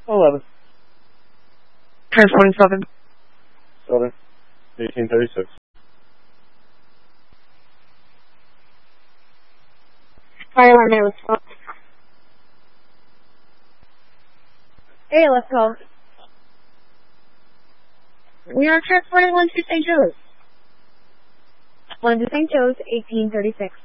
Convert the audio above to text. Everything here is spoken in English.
11. Transporting Southern. Southern. 1836. Fire alarm there, let's go. Hey, let's go. We are transporting 1 to St. Joe's. 1 to St. Joe's, 1836.